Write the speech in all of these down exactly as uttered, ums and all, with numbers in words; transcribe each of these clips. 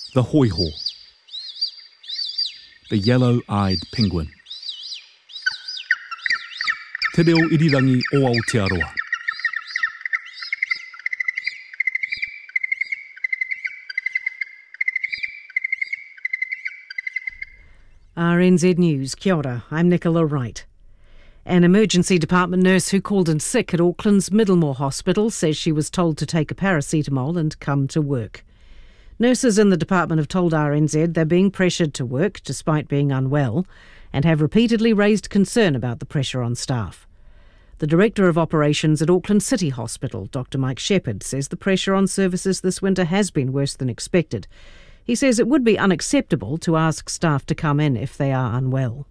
the hoiho, the yellow-eyed penguin. Te reo irirangi o Aotearoa. R N Z News, kia ora, I'm Nicola Wright. An emergency department nurse who called in sick at Auckland's Middlemore Hospital says she was told to take a paracetamol and come to work. Nurses in the department have told R N Z they're being pressured to work despite being unwell and have repeatedly raised concern about the pressure on staff. The Director of Operations at Auckland City Hospital, Doctor Mike Shepherd, says the pressure on services this winter has been worse than expected. He says it would be unacceptable to ask staff to come in if they are unwell.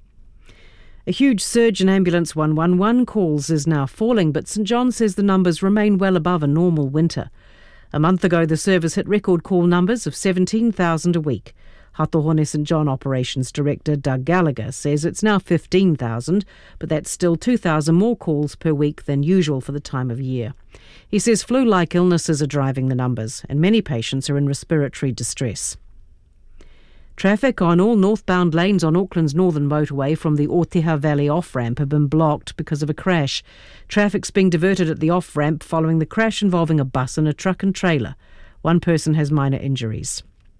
A huge surge in Ambulance one one one calls is now falling, but St John says the numbers remain well above a normal winter. A month ago, the service hit record call numbers of seventeen thousand a week. Hatohone St John Operations Director Doug Gallagher says it's now fifteen thousand, but that's still two thousand more calls per week than usual for the time of year. He says flu-like illnesses are driving the numbers, and many patients are in respiratory distress. Traffic on all northbound lanes on Auckland's northern motorway from the Oteha Valley off-ramp have been blocked because of a crash. Traffic's being diverted at the off-ramp following the crash involving a bus and a truck and trailer. One person has minor injuries.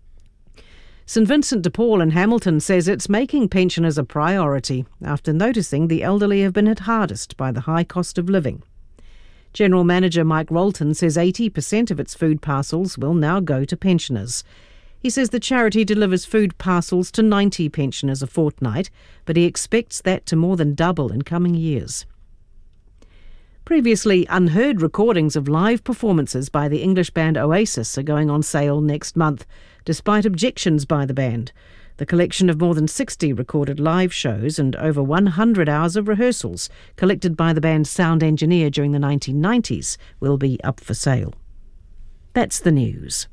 St Vincent de Paul in Hamilton says it's making pensioners a priority after noticing the elderly have been hit hardest by the high cost of living. General Manager Mike Rolton says eighty percent of its food parcels will now go to pensioners. He says the charity delivers food parcels to ninety pensioners a fortnight, but he expects that to more than double in coming years. Previously unheard recordings of live performances by the English band Oasis are going on sale next month, despite objections by the band. The collection of more than sixty recorded live shows and over one hundred hours of rehearsals collected by the band's sound engineer during the nineteen nineties will be up for sale. That's the news.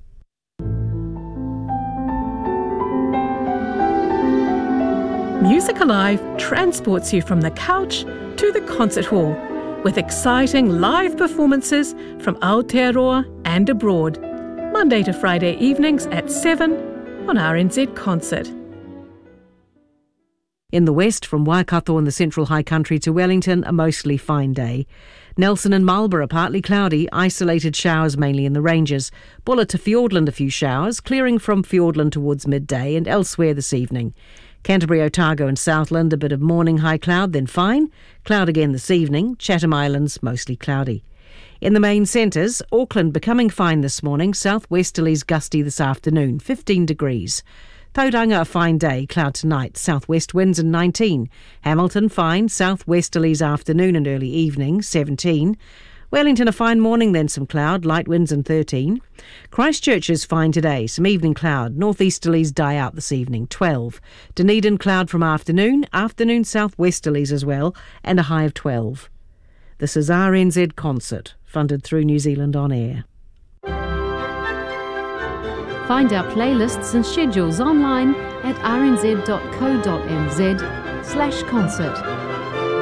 Music Alive transports you from the couch to the concert hall with exciting live performances from Aotearoa and abroad, Monday to Friday evenings at seven on R N Z Concert. In the west, from Waikato in the central high country to Wellington, a mostly fine day. Nelson and Marlborough partly cloudy, isolated showers mainly in the ranges. Bulla to Fiordland a few showers, clearing from Fiordland towards midday and elsewhere this evening. Canterbury, Otago and Southland, a bit of morning high cloud, then fine. Cloud again this evening. Chatham Islands, mostly cloudy. In the main centres, Auckland becoming fine this morning. Southwesterlies gusty this afternoon, fifteen degrees. Tauranga a fine day, cloud tonight. Southwest winds and nineteen. Hamilton fine, southwesterlies afternoon and early evening, seventeen. Wellington a fine morning, then some cloud, light winds and thirteen. Christchurch is fine today, some evening cloud. Northeasterlies die out this evening, twelve. Dunedin cloud from afternoon, afternoon southwesterlies as well, and a high of twelve. This is R N Z Concert, funded through New Zealand On Air. Find our playlists and schedules online at r n z dot co dot n z slash concert.